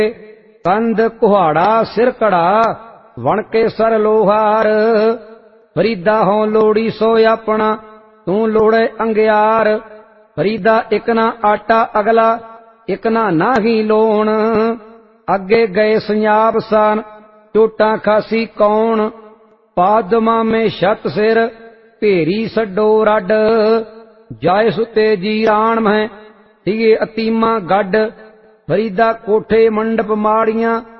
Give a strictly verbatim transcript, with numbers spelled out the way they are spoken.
ਕੰਧ ਕੁਹਾੜਾ ਸਿਰ ਘੜਾ ਵਣ ਕੇ ਸਰ ਲੋਹਾਰ। ਫਰੀਦਾ ਹੋਂ ਲੋੜੀ ਸੋ ਆਪਣਾ ਤੂੰ ਲੋੜੇ ਅੰਗਿਆਰ। ਫਰੀਦਾ ਇੱਕ ਨਾ ਆਟਾ ਅਗਲਾ ਇੱਕ ਨਾ ਨਾਹੀ ਲੋਣ। ਅੱਗੇ ਗਏ ਸੰਜਾਬ ਸਾਨ ਚੋਟਾਂ ਖਾਸੀ ਕੌਣ। ਪਾਦ ਮਾਮੇ ਛੱਤ ਸਿਰ ਭੇਰੀ ਛੱਡੋ ਰੱਡ। ਜਾਏ ਸੁਤੇ ਜੀ ਰਾਣ ਮੈਂ ਧੀਏ ਅਤੀਮਾ ਗੱਡ। ਫਰੀਦਾ ਕੋਠੇ ਮੰਡਪ ਮਾੜੀਆਂ